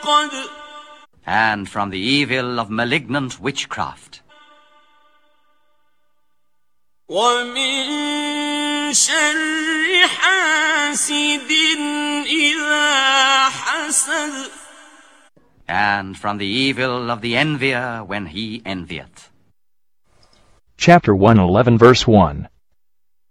الْعُقَدِ And from the evil of malignant witchcraft. وَمِن شَرِّ حَاسِدٍ إِذَا حَسَدَ And from the evil of the envier when he envieth. Chapter 111 verse 1.